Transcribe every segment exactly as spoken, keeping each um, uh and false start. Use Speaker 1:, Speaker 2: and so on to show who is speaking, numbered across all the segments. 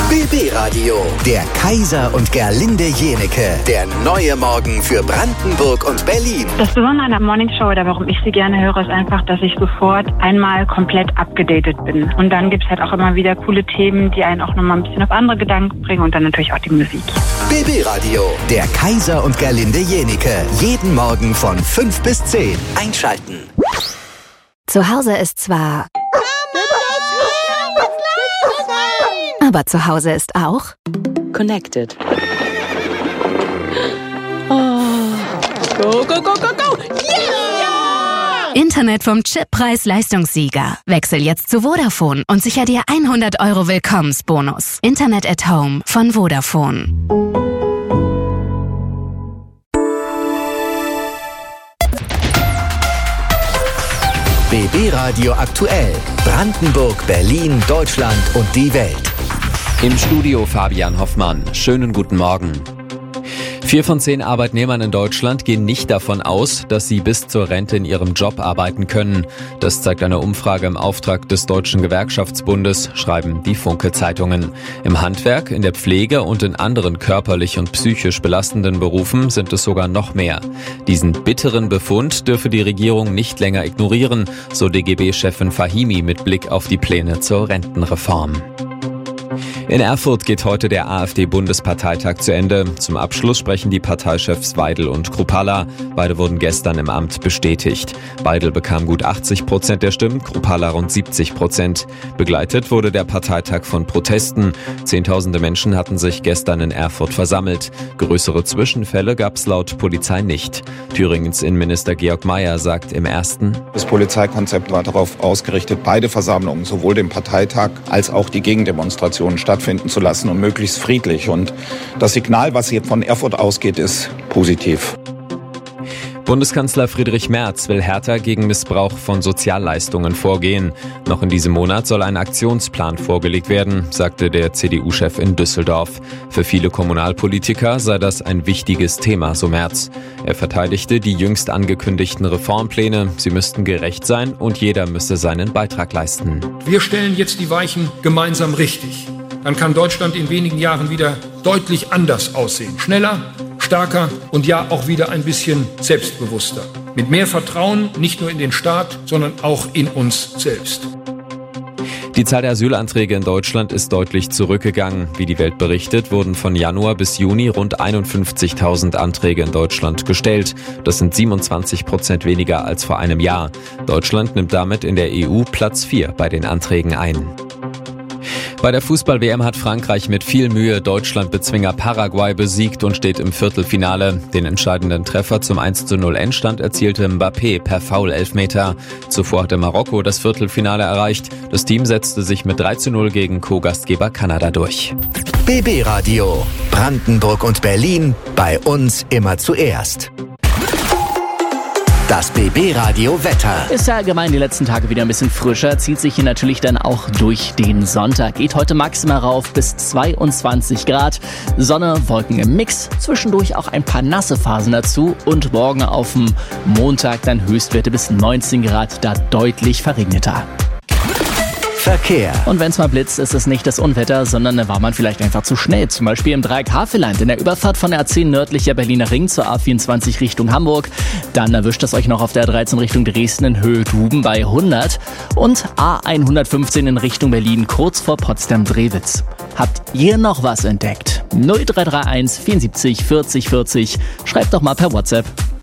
Speaker 1: B B-Radio, der Kaiser und Gerlinde Jenecke. Der neue Morgen für Brandenburg und Berlin.
Speaker 2: Das Besondere an der Morningshow oder warum ich sie gerne höre, ist einfach, dass ich sofort einmal komplett abgedatet bin. Und dann gibt es halt auch immer wieder coole Themen, die einen auch nochmal ein bisschen auf andere Gedanken bringen und dann natürlich auch die Musik.
Speaker 1: B B-Radio, der Kaiser und Gerlinde Jenecke. Jeden Morgen von fünf bis zehn. Einschalten.
Speaker 3: Zu Hause ist zwar... Aber zu Hause ist auch...
Speaker 4: Connected. Oh. Go, go, go, go, go! Yeah!
Speaker 3: Internet vom Chip Preis-Leistungssieger. Wechsel jetzt zu Vodafone und sicher dir hundert Euro Willkommensbonus. Internet at Home von Vodafone.
Speaker 1: B B-Radio aktuell. Brandenburg, Berlin, Deutschland und die Welt.
Speaker 5: Im Studio Fabian Hoffmann. Schönen guten Morgen. Vier von zehn Arbeitnehmern in Deutschland gehen nicht davon aus, dass sie bis zur Rente in ihrem Job arbeiten können. Das zeigt eine Umfrage im Auftrag des Deutschen Gewerkschaftsbundes, schreiben die Funke-Zeitungen. Im Handwerk, in der Pflege und in anderen körperlich und psychisch belastenden Berufen sind es sogar noch mehr. Diesen bitteren Befund dürfe die Regierung nicht länger ignorieren, so D G B-Chefin Fahimi mit Blick auf die Pläne zur Rentenreform. In Erfurt geht heute der AfD-Bundesparteitag zu Ende. Zum Abschluss sprechen die Parteichefs Weidel und Kruppalla. Beide wurden gestern im Amt bestätigt. Weidel bekam gut achtzig Prozent der Stimmen, Kruppalla rund siebzig Prozent. Begleitet wurde der Parteitag von Protesten. Zehntausende Menschen hatten sich gestern in Erfurt versammelt. Größere Zwischenfälle gab es laut Polizei nicht. Thüringens Innenminister Georg Mayer sagt im ersten:
Speaker 6: Das Polizeikonzept war darauf ausgerichtet, beide Versammlungen, sowohl den Parteitag als auch die Gegendemonstrationen stattfinden zu lassen und möglichst friedlich. Und das Signal, was jetzt von Erfurt ausgeht, ist positiv.
Speaker 5: Bundeskanzler Friedrich Merz will härter gegen Missbrauch von Sozialleistungen vorgehen. Noch in diesem Monat soll ein Aktionsplan vorgelegt werden, sagte der C D U-Chef in Düsseldorf. Für viele Kommunalpolitiker sei das ein wichtiges Thema, so Merz. Er verteidigte die jüngst angekündigten Reformpläne. Sie müssten gerecht sein und jeder müsse seinen Beitrag leisten.
Speaker 7: Wir stellen jetzt die Weichen gemeinsam richtig. Dann kann Deutschland in wenigen Jahren wieder deutlich anders aussehen. Schneller, stärker und ja auch wieder ein bisschen selbstbewusster. Mit mehr Vertrauen nicht nur in den Staat, sondern auch in uns selbst.
Speaker 5: Die Zahl der Asylanträge in Deutschland ist deutlich zurückgegangen. Wie die Welt berichtet, wurden von Januar bis Juni rund einundfünfzigtausend Anträge in Deutschland gestellt. Das sind siebenundzwanzig Prozent weniger als vor einem Jahr. Deutschland nimmt damit in der E U Platz vier bei den Anträgen ein. Bei der Fußball-W M hat Frankreich mit viel Mühe Deutschland-Bezwinger Paraguay besiegt und steht im Viertelfinale. Den entscheidenden Treffer zum eins zu null Endstand erzielte Mbappé per Foul-Elfmeter. Zuvor hatte Marokko das Viertelfinale erreicht. Das Team setzte sich mit drei zu null gegen Co-Gastgeber Kanada durch.
Speaker 1: B B-Radio, Brandenburg und Berlin, bei uns immer zuerst. Das B B-Radio Wetter.
Speaker 8: Ist ja allgemein die letzten Tage wieder ein bisschen frischer, zieht sich hier natürlich dann auch durch den Sonntag. Geht heute maximal rauf bis zweiundzwanzig Grad. Sonne, Wolken im Mix, zwischendurch auch ein paar nasse Phasen dazu. Und morgen auf dem Montag dann Höchstwerte bis neunzehn Grad, da deutlich verregneter.
Speaker 1: Verkehr.
Speaker 8: Und wenn es mal blitzt, ist es nicht das Unwetter, sondern da war man vielleicht einfach zu schnell. Zum Beispiel im Dreieck-Havelland in der Überfahrt von der A zehn nördlicher Berliner Ring zur A vierundzwanzig Richtung Hamburg. Dann erwischt es euch noch auf der A dreizehn Richtung Dresden in Höhe Duben bei hundert. Und A hundertfünfzehn in Richtung Berlin kurz vor Potsdam-Drewitz. Habt ihr noch was entdeckt? null drei drei eins vierundsiebzig vierzig vierzig. Schreibt doch mal per WhatsApp.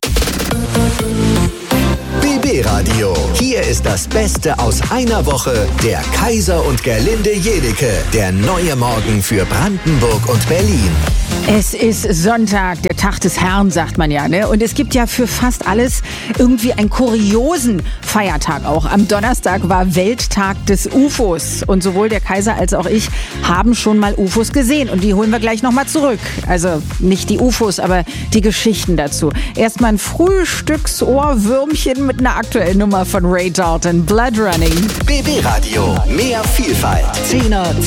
Speaker 1: B B-Radio. Hier ist das Beste aus einer Woche. Der Kaiser und Gerlinde Jenecke. Der neue Morgen für Brandenburg und Berlin.
Speaker 9: Es ist Sonntag, der Tag des Herrn, sagt man ja, ne? Und es gibt ja für fast alles irgendwie einen kuriosen Feiertag auch. Am Donnerstag war Welttag des U F Os. Und sowohl der Kaiser als auch ich haben schon mal U F Os gesehen. Und die holen wir gleich nochmal zurück. Also nicht die U F Os, aber die Geschichten dazu. Erstmal ein Frühstücksohrwürmchen mit einer aktuellen Nummer von Ray Dalton, Blood Running.
Speaker 1: B B-Radio. Mehr Vielfalt. Zehner